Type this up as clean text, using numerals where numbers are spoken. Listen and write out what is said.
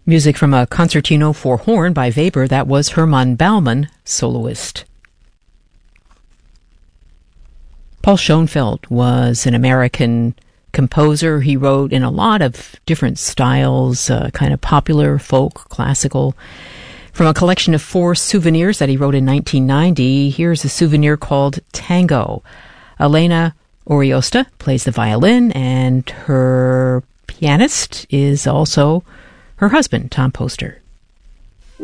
Music from a concertino for horn by Weber. That was Hermann Baumann, soloist. Paul Schoenfeld was an American composer. He wrote in a lot of different styles, kind of popular, folk, classical. From a collection of 4 souvenirs that he wrote in 1990, here's a souvenir called Tango. Elena Oriosta plays the violin, and her pianist is also her husband, Tom Poster.